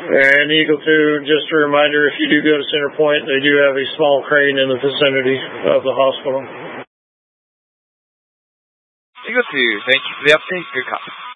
And Eagle 2, just a reminder, if you do go to Center Point, they do have a small crane in the vicinity of the hospital. Eagle 2, thank you for the update. Good copy.